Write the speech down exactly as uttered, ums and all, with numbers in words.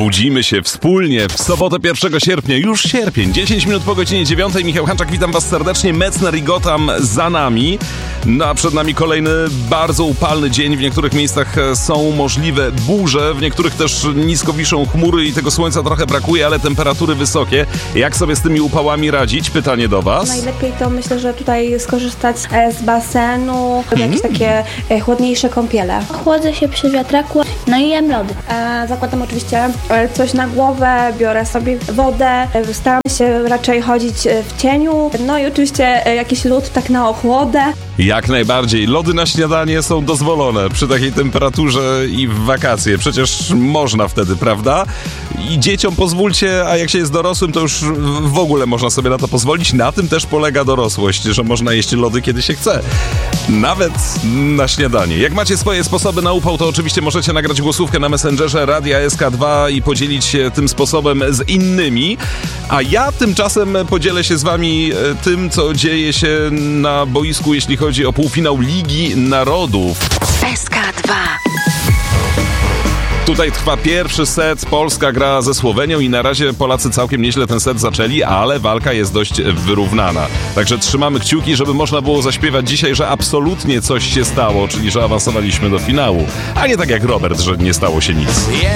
Budzimy się wspólnie w sobotę pierwszego sierpnia, już sierpień, dziesięć minut po godzinie dziewiątej. Michał Hanczak, witam was serdecznie. Metzner i Gotham za nami. No a przed nami kolejny bardzo upalny dzień. W niektórych miejscach są możliwe burze, w niektórych też nisko wiszą chmury i tego słońca trochę brakuje, ale temperatury wysokie. Jak sobie z tymi upałami radzić? Pytanie do was. Najlepiej to myślę, że tutaj skorzystać z basenu, mm. jakieś takie chłodniejsze kąpiele. Chłodzę się przy wiatraku, no i jem lody. E, zakładam oczywiście coś na głowę, biorę sobie wodę, staram się raczej chodzić w cieniu, no i oczywiście jakiś lód tak na ochłodę. Jak najbardziej. Lody na śniadanie są dozwolone przy takiej temperaturze i w wakacje. Przecież można wtedy, prawda? I dzieciom pozwólcie, a jak się jest dorosłym, to już w ogóle można sobie na to pozwolić. Na tym też polega dorosłość, że można jeść lody, kiedy się chce. Nawet na śniadanie. Jak macie swoje sposoby na upał, to oczywiście możecie nagrać głosówkę na Messengerze Radia S K dwa i podzielić się tym sposobem z innymi. A ja tymczasem podzielę się z wami tym, co dzieje się na boisku, jeśli chodzi o półfinał Ligi Narodów. S K dwa. Tutaj trwa pierwszy set, Polska gra ze Słowenią i na razie Polacy całkiem nieźle ten set zaczęli, ale walka jest dość wyrównana. Także trzymamy kciuki, żeby można było zaśpiewać dzisiaj, że absolutnie coś się stało, czyli że awansowaliśmy do finału, a nie tak jak Robert, że nie stało się nic.